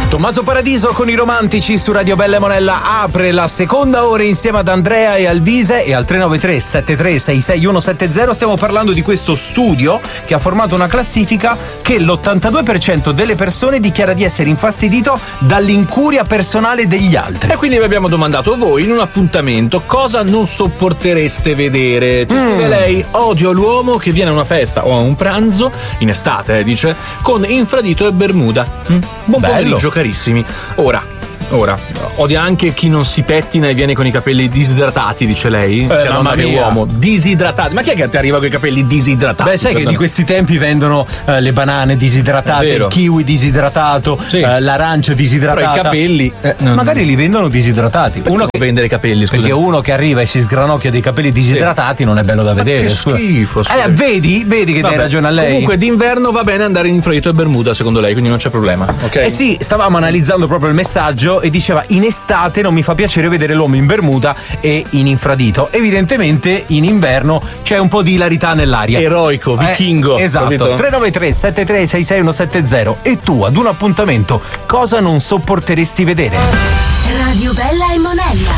Tommaso Paradiso con i Romantici su Radio Bella e Monella apre la seconda ora insieme ad Andrea e Alvise, e al 393 7366 170 stiamo parlando di questo studio che ha formato una classifica che l'82% delle persone dichiara di essere infastidito dall'incuria personale degli altri. E quindi vi abbiamo domandato a voi in un appuntamento cosa non sopportereste vedere. Ci scrive lei: odio l'uomo che viene a una festa o a un pranzo in estate, dice, con infradito e bermuda. Buon pomeriggio carissimi. Ora, odia anche chi non si pettina e viene con i capelli disidratati, dice lei. Mamma mia. Uomo, disidratati. Ma chi è che ti arriva con i capelli disidratati? Beh, sai che di questi tempi vendono le banane disidratate, il kiwi disidratato, l'arancia disidratata. Però i capelli magari li vendono disidratati. Uno che vende i capelli, scusa. Perché uno che arriva e si sgranocchia dei capelli disidratati non è bello da vedere. Che schifo. Vedi che dai ragione a lei. Comunque d'inverno va bene andare in infradito e bermuda, secondo lei, quindi non c'è problema, ok? Sì, stavamo analizzando proprio il messaggio e diceva: in estate non mi fa piacere vedere l'uomo in bermuda e in infradito. Evidentemente in inverno c'è un po' di ilarità nell'aria. Eroico, vichingo. Esatto. 393 7366 170. E tu ad un appuntamento cosa non sopporteresti vedere? Radio Bella e Monella.